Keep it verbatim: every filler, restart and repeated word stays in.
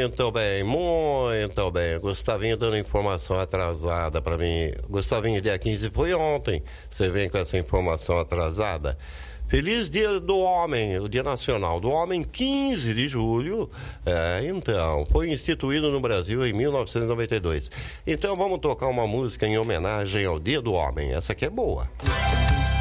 Muito bem, muito bem. Gustavinho dando informação atrasada para mim. Gustavinho, dia quinze foi ontem. Você vem com essa informação atrasada? Feliz Dia do Homem, o Dia Nacional do Homem, quinze de julho. É, então, foi instituído no Brasil em mil novecentos e noventa e dois. Então, vamos tocar uma música em homenagem ao Dia do Homem. Essa aqui é boa.